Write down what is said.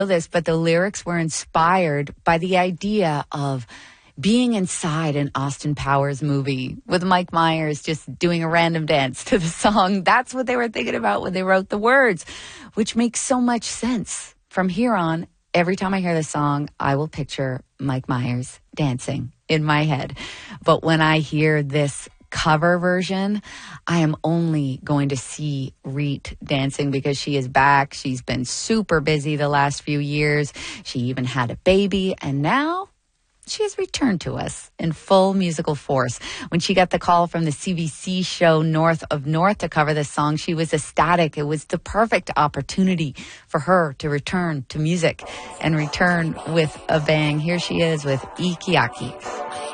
this, but the lyrics were inspired by the idea of being inside an Austin Powers movie with Mike Myers just doing a random dance to the song. That's what they were thinking about when they wrote the words, which makes so much sense. From here on, every time I hear the song, I will picture Mike Myers dancing in my head. But when I hear this cover version, I am only going to see Reet dancing because she is back. She's been super busy the last few years. She even had a baby, and now she has returned to us in full musical force. When she got the call from the CBC show North of North to cover this song, she was ecstatic. It was the perfect opportunity for her to return to music and return with a bang. Here she is with Ikiaki.